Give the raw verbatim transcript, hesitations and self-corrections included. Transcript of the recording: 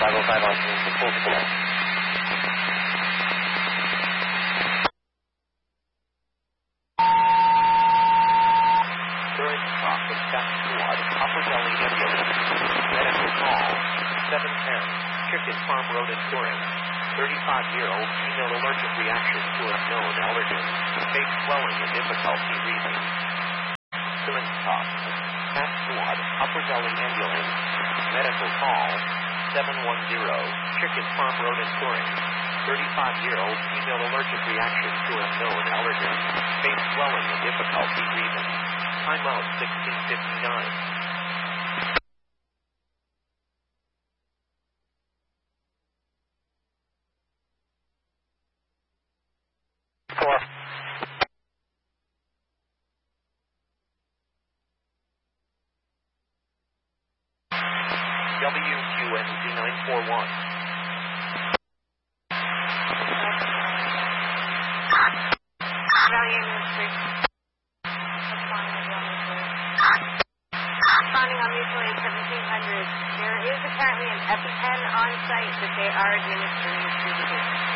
five oh five Austin, the full connect. Current stop of Scott Squad, Upper Valley Ambulance. Medical call, seven ten, Chicken Farm Road in Turin. thirty-five-year-old female allergic reaction to a known allergen. Face swelling and difficulty breathing. Current stop, Scott Squad, Upper Valley Ambulance. Medical call, seven one zero, Chicken Farm Road in Turin. thirty-five-year-old female allergic reaction to a known allergen. Face swelling and difficulty breathing. Time out sixteen fifty-nine. Four. W Q N Z nine four one. Valley Ambulance Responding on mutual aid seventeen hundred. There is apparently an EpiPen on site that they are administering to the patient.